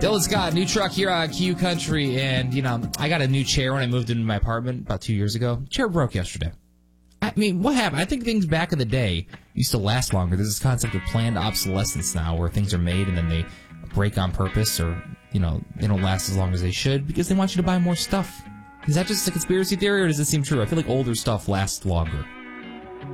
Dylan Scott, new truck here on Q Country, and, I got a new chair when I moved into my apartment about 2 years ago. Chair broke yesterday. I mean, what happened? I think things back in the day used to last longer. There's this concept of planned obsolescence now where things are made and then they break on purpose or, they don't last as long as they should because they want you to buy more stuff. Is that just a conspiracy theory or does it seem true? I feel like older stuff lasts longer.